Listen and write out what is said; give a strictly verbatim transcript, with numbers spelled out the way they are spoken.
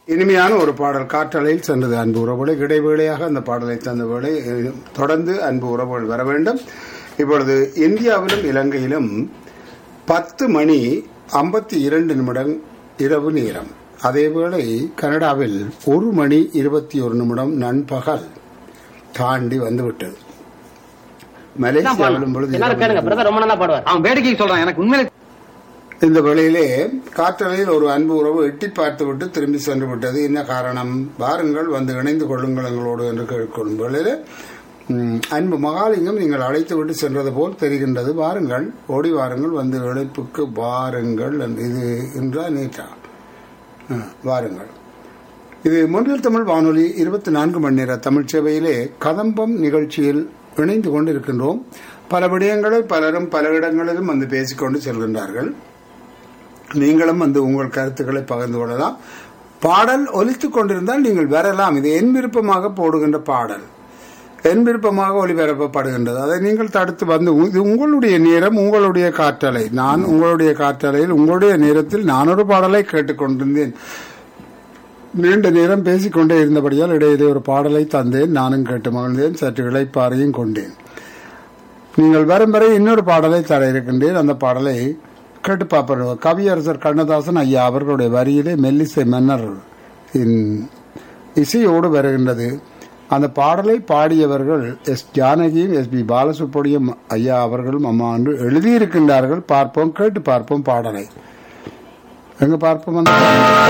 இனிமையான ஒரு பாடல் காற்றலையில் சென்றது அன்பு உறவுகளை இடைவேளையாக அந்த பாடலை தந்த வேளை தொடர்ந்து அன்பு உறவுகள் வர வேண்டும். இப்பொழுது இந்தியாவிலும் இலங்கையிலும் பத்து மணி ஐம்பத்தி இரண்டு நிமிடம் இரவு நேரம். அதேவேளை கனடாவில் ஒரு மணி இருபத்தி ஒரு நிமிடம் நண்பகல் தாண்டி வந்துவிட்டது. மலேசியாவிலும் பொழுது இந்த வேளையிலே காற்றலையில் ஒரு அன்பு உறவு எட்டி பார்த்துவிட்டு திரும்பி சென்று விட்டது. என்ன காரணம்? வாருங்கள் வந்து இணைந்து கொள்ளுங்கள் எங்களோடு என்று கேட்கும் வேளையிலே அன்பு மகாலிங்கம் நீங்கள் அழைத்து விட்டு சென்றது போல் தெரிகின்றது. வாருங்கள், ஓடி வாருங்கள், வந்து இழைப்புக்கு வாருங்கள். இது என்றா நேற்றா வாருங்கள். இது மொழியில் தமிழ் வானொலி இருபத்தி நான்கு மணி நேர தமிழ் சேவையிலே கதம்பம் நிகழ்ச்சியில் இணைந்து கொண்டிருக்கின்றோம். பல விடயங்களை பலரும் பல இடங்களிலும் வந்து பேசிக்கொண்டு செல்கின்றார்கள். நீங்களும் வந்து உங்கள் கருத்துக்களை பகிர்ந்து கொள்ளலாம். பாடல் ஒலித்துக் கொண்டிருந்தால் நீங்கள் வரலாம். இது என் விருப்பமாக போடுகின்ற பாடல், என் விருப்பமாக ஒளிபரப்பப்படுகின்றது. அதை நீங்கள் தடுத்து வந்து இது உங்களுடைய நேரம், உங்களுடைய காற்றலை. நான் உங்களுடைய காற்றலையில் உங்களுடைய நேரத்தில் நான் ஒரு பாடலை கேட்டுக்கொண்டிருந்தேன். நீண்ட நேரம் பேசிக்கொண்டே இருந்தபடியால் இடையிலே ஒரு பாடலை தந்தேன். நானும் கேட்டு மகிழ்ந்தேன். சற்று இளைப்பாறையும் கொண்டேன். நீங்கள் வரும் வரை இன்னொரு பாடலை தர இருக்கின்றேன். அந்த பாடலை கேட்டு பார்ப்போம். கவியரசர் கண்ணதாசன் ஐயா அவர்களுடைய வரியிலே மெல்லிசை மன்னர் இசையோடு வருகின்றது. அந்த பாடலை பாடியவர்கள் எஸ் ஜானகியும் எஸ் பி பாலசுப்ரமணியம் ஐயா அவர்களும் அம்மா என்று எழுதியிருக்கின்றார்கள். பார்ப்போம், கேட்டு பார்ப்போம் பாடலை. எங்க பார்ப்போம்.